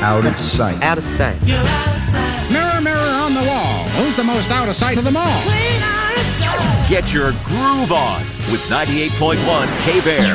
out of sight. Out of sight. Mirror, mirror on the wall, who's the most out of sight of them all? Get your groove on with 98.1 K-Bear.